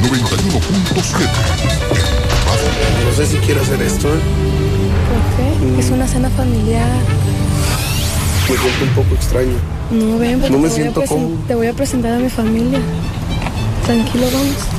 91.7. No sé si quiero hacer esto, ¿eh? ¿Por qué? Es una cena familiar. Me siento un poco extraño. No, ven, porque No me siento cómodo. te voy a presentar a mi familia. Tranquilo, vamos.